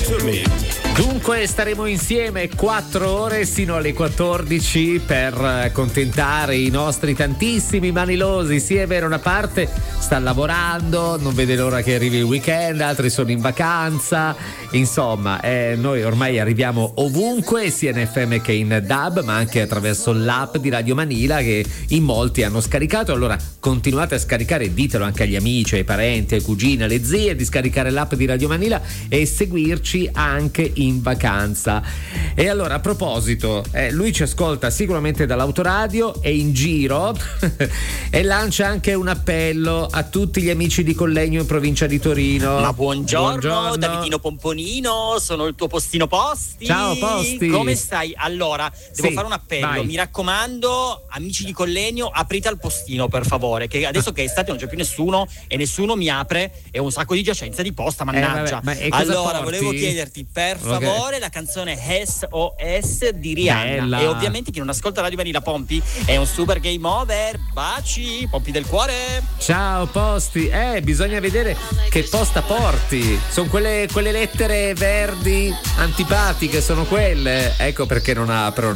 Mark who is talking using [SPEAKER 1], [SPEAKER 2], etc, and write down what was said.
[SPEAKER 1] Dunque staremo insieme 4 ore sino alle 14 per accontentare i nostri tantissimi manilosi. Sì, è vero, una parte sta lavorando, non vede l'ora che arrivi il weekend, altri sono in vacanza. Insomma, noi ormai arriviamo ovunque, sia in FM che in DAB, ma anche attraverso l'app di Radio Manila che in molti hanno scaricato. Allora continuate a scaricare, ditelo anche agli amici, ai parenti, ai cugini, alle zie di scaricare l'app di Radio Manila e seguirci anche in vacanza. E allora, a proposito, lui ci ascolta sicuramente dall'autoradio e in giro e lancia anche un appello a tutti gli amici di Collegno in provincia di Torino.
[SPEAKER 2] Ma buongiorno. Davidino Pomponino, sono il tuo postino Posti.
[SPEAKER 1] Ciao Posti,
[SPEAKER 2] come stai? Allora, devo fare un appello, vai. Mi raccomando, amici di Collegno, aprite al postino per favore, che adesso che è estate non c'è più nessuno e nessuno mi apre e ho un sacco di giacenza di posta, mannaggia. Allora, volevo chiederti per favore la canzone SOS di Rihanna. Bella. E ovviamente chi non ascolta Radio Manila, Pompi, è un super game over. Baci, Pompi del cuore.
[SPEAKER 1] Ciao Posti, bisogna vedere che posta porti. Sono quelle lettere verdi antipatiche, sono quelle. Ecco perché non apro.